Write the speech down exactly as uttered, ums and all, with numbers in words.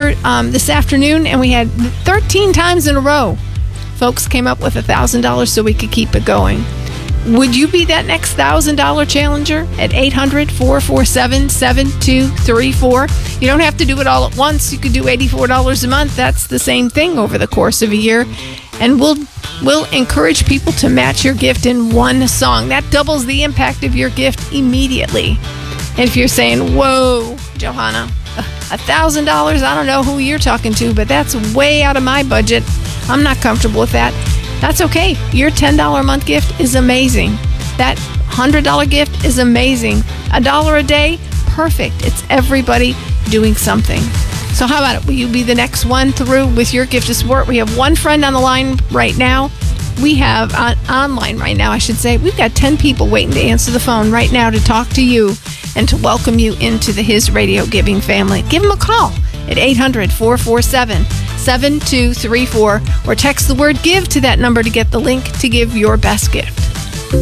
here um, this afternoon, and we had thirteen times in a row, folks came up with one thousand dollars so we could keep it going. Would you be that next one thousand dollars challenger at eight hundred, four four seven, seven two three four? You don't have to do it all at once. You could do eighty-four dollars a month. That's the same thing over the course of a year. And we'll we'll encourage people to match your gift in one song. That doubles the impact of your gift immediately. And if you're saying, whoa, Johanna, one thousand dollars, I don't know who you're talking to, but that's way out of my budget. I'm not comfortable with that. That's okay. Your ten dollars a month gift is amazing. That one hundred dollars gift is amazing. A dollar a day, perfect. It's everybody doing something. So how about it? Will you be the next one through with your gift of support? We have one friend on the line right now. We have on, online right now, I should say. We've got ten people waiting to answer the phone right now to talk to you and to welcome you into the His Radio Giving family. Give them a call at eight hundred, four four seven, seven two three four or text the word GIVE to that number to get the link to give your best gift.